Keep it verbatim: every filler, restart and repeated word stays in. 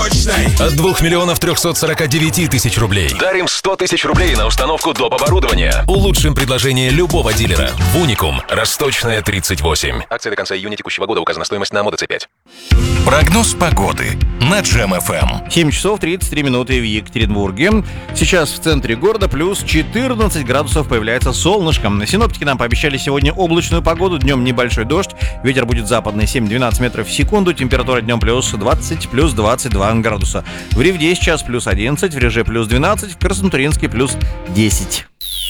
восточной. От двух миллионов трехсот сорока девяти тысяч рублей. Дарим сто тысяч рублей на установку доп. Оборудования. Улучшим предложение любого дилера. В Уникум. Росточная, тридцать восемь. Акция до конца июня текущего года. Указана стоимость на Moto си пять. Прогноз погоды на Джем эф эм. семь часов тридцать три минуты в Екатеринбурге. Сейчас в центре города плюс четырнадцать градусов, появляется солнышко. Синоптики нам пообещали сегодня облачную погоду. Днем небольшой дождь. Ветер будет западный семь-двенадцать метров в секунду. Температура днем плюс двадцать, плюс двадцать два градуса. В Ревде сейчас плюс одиннадцать, в Реже плюс двенадцать, в Краснотурьинске плюс десять.